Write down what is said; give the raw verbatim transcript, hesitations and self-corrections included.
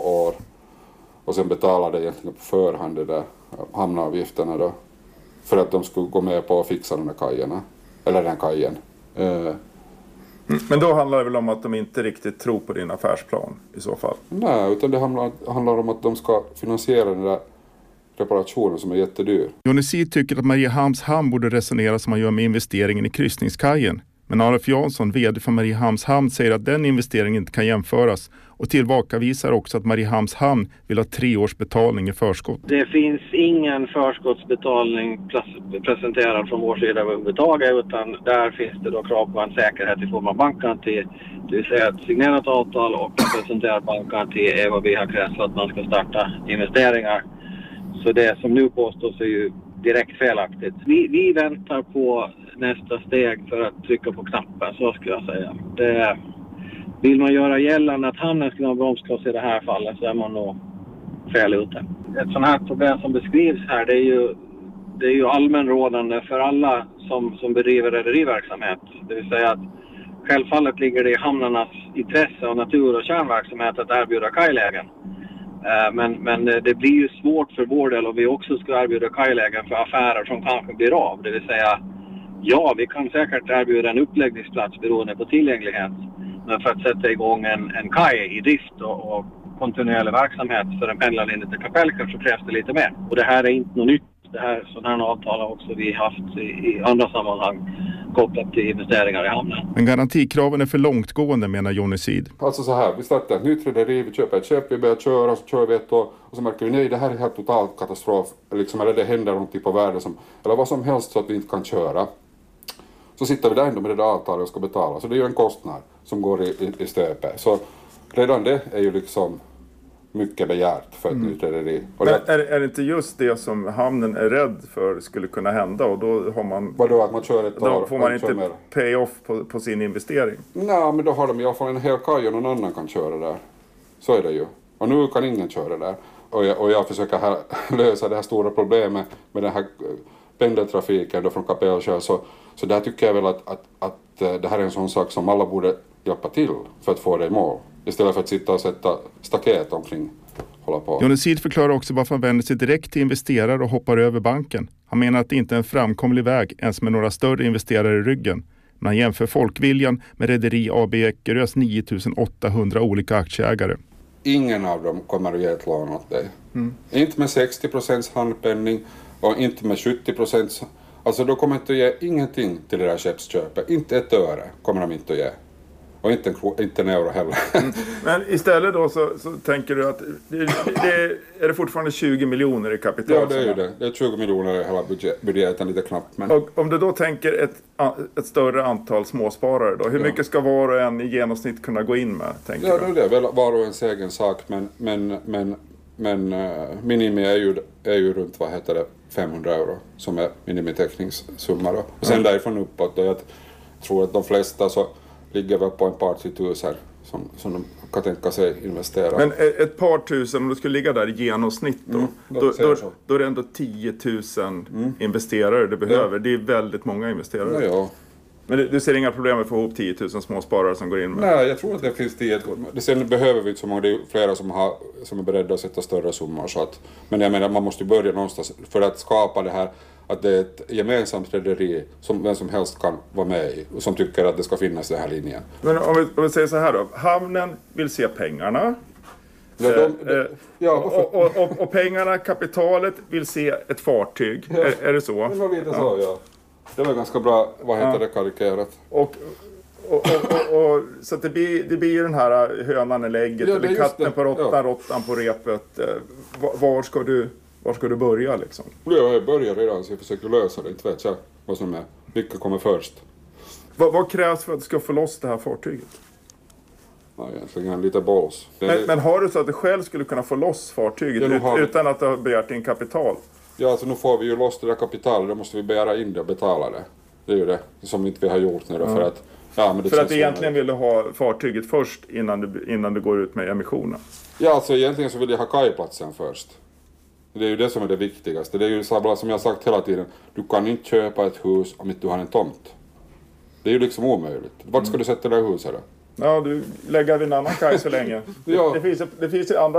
år och sen betalade egentligen på förhand det där hamnavgifterna då för att de skulle gå med på att fixa de där kajerna, eller den kajen. Eh, Men då handlar det väl om att de inte riktigt tror på din affärsplan i så fall? Nej, utan det handlar, handlar om att de ska finansiera den där reparationen som är jättedyr. Johnny Seed tycker att Mariehamns hamn borde resonera som man gör med investeringen i kryssningskajen. Men Alf Jansson, vd för Mariehamns hamn, säger att den investeringen inte kan jämföras och tillbakavisar också att Mariehamns hamn vill ha tre års betalning i förskott. Det finns ingen förskottsbetalning presenterad från vår sida överhuvudtaget, utan där finns det då krav på en säkerhet i form av bankgaranti. Det vill säga ett signerat avtal och en presenterad bankgaranti är vad vi har krävt för att man ska starta investeringar. Så det som nu påstås är ju direkt felaktigt. Vi, vi väntar på nästa steg för att trycka på knappen, så skulle jag säga. Det, vill man göra gällande att hamnen skulle ha bromskloss i det här fallet så är man nog fel ute. Ett sådant här problem som beskrivs här, det är ju, det är ju allmänrådande för alla som, som bedriver rederiverksamhet. Det vill säga att självfallet ligger det i hamnarnas intresse och natur- och kärnverksamhet att erbjuda kajlägen. Men, men det blir ju svårt för vår del om vi också ska erbjuda kajlägen för affärer som kanske blir av. Det vill säga, ja, vi kan säkert erbjuda en uppläggningsplats beroende på tillgänglighet. Men för att sätta igång en, en kaj i drift och, och kontinuerlig verksamhet för en pendlarlinje till Kapellskär så krävs det lite mer. Och det här är inte något nytt. Det här, sådana här avtal har också vi haft i, i andra sammanhang kopplat till investeringar i hamnen. Men garantikraven är för långtgående, menar Johnny Seed. Alltså så här, vi startar ett nytt rederi, vi köper ett skepp, vi börjar köra, så kör vi ett år och så märker vi nej, det här är helt total katastrof. Liksom, eller det händer någonting på världen som, eller vad som helst så att vi inte kan köra. Så sitter vi där ändå med det där avtalet och ska betala. Så det är ju en kostnad som går i, i, i stöpet. Så redan det är ju liksom mycket begärt för ett mm. nytt rederi. Men är, är det inte just det som hamnen är rädd för skulle kunna hända? Och då har man... Vadå, att man kör ett då år? får man inte pay off på, på sin investering? Nej, men då har de i alla fall en hel kaj och någon annan kan köra där. Så är det ju. Och nu kan ingen köra där. Och jag, och jag försöker här lösa det här stora problemet med den här pendeltrafiken då från Kapellskär. Så, så där tycker jag väl att, att, att det här är en sån sak som alla borde hjälpa till för att få det i mål. Istället för att sitta och sätta staket omkring hålla på. Johnny Seed förklarar också varför han vänder sig direkt till investerare och hoppar över banken. Han menar att det inte är en framkomlig väg ens med några större investerare i ryggen. Men han jämför folkviljan med Rederi A B Eckerös nio tusen åttahundra olika aktieägare. Ingen av dem kommer att ge ett lån åt dig. Mm. Inte med sextio procent handpenning och inte med sjuttio procent. Alltså då kommer inte att ge ingenting till det där skeppsköpet. Inte ett öre kommer de inte att ge. Och inte en, inte en euro heller. Mm. Men istället då så, så tänker du att det, det, är det fortfarande tjugo miljoner i kapital? Ja, det är ju det. Det är tjugo miljoner i hela budget, budgeten, lite knappt. Men... Och om du då tänker ett, ett större antal småsparare då, hur ja. mycket ska var och en i genomsnitt kunna gå in med? Tänker ja, du? Det är väl var och ens egen sak, men, men, men, men uh, minimi är ju, är ju runt, vad heter det, femhundra euro som är minimiteckningssumma då. Och sen mm. därifrån uppåt då, jag tror att de flesta så ligger väl på en par till tusen som, som de kan tänka sig investera. Men ett par tusen, om du skulle ligga där i genomsnitt då, mm, då, då, då, då är det ändå tio tusen mm. investerare du behöver. Ja. Det är väldigt många investerare. Ja, ja. Men du, du ser inga problem med att få ihop tio tusen småsparare som går in med? Nej, jag tror att det finns tio. Sen behöver vi inte så många, det är flera som, har, som är beredda att sätta större summor. Så att, men jag menar, man måste börja någonstans för att skapa det här, att det är ett gemensamt rederi som vem som helst kan vara med i och som tycker att det ska finnas den här linjen. Men om vi, om vi säger så här då, hamnen vill se pengarna. Ja, de, de, ja, och, och, och, och pengarna, kapitalet vill se ett fartyg. Ja. Är, är det så? Det var lite ja. så, ja. Det var ganska bra, vad heter ja. det, karikerat. Och, och, och, och, och, så att det blir, det blir ju den här hönan eller ägget, ja, eller katten det. på råttan, ja. råttan på repet. Var, var ska du... Var ska du börja liksom? Ja, jag börjar redan så jag försöker lösa det. Inte vet jag vad som är. Vilka kommer först? Vad, vad krävs för att du ska få loss det här fartyget? Ja, egentligen lite bås. Men, är... men har du så att du själv skulle kunna få loss fartyget ut, har... utan att du har begärt in kapital? Ja, alltså nu får vi ju loss det där kapitalet. Då måste vi begära in det och betala det. Det är ju det som inte vi har gjort nu då. Mm. För att, ja, men det för att egentligen vill du ha fartyget först innan du, innan du går ut med emissionen? Ja, alltså egentligen så vill jag ha kajplatsen först. Det är ju det som är det viktigaste. Det är ju som jag har sagt hela tiden. Du kan inte köpa ett hus om inte du har en tomt. Det är ju liksom omöjligt. Vart ska du sätta det här huset då? Ja, du lägger vid en annan kaj så länge. Ja. det, det, finns, det finns andra